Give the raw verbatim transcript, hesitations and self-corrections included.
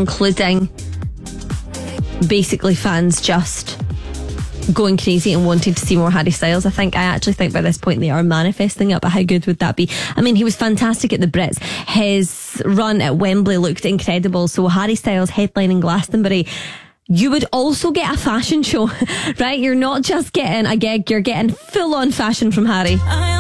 including basically fans just going crazy and wanting to see more Harry Styles. I think I actually think by this point they are manifesting it, but how good would that be? I mean, he was fantastic at the Brits. His run at Wembley looked incredible. So Harry Styles headlining Glastonbury, you would also get a fashion show, right? You're not just getting a gig, you're getting full on fashion from Harry.